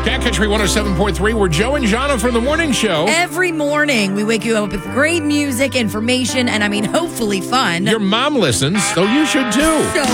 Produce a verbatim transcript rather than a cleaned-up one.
Cat Country one oh seven point three, we're Joe and Jana from the morning show. Every morning, we wake you up with great music, information, and I mean, hopefully fun. Your mom listens, so you should too. So